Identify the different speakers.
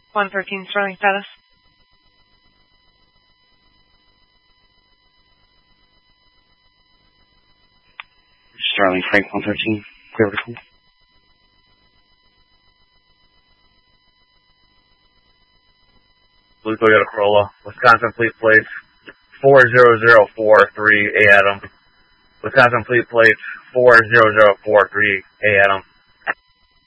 Speaker 1: 113 Sterling status.
Speaker 2: Sterling Frank 113, clear to call.
Speaker 3: Blue Toyota Corolla, Wisconsin fleet plates 40043 A Adam. Wisconsin fleet plates 40043 A Adam.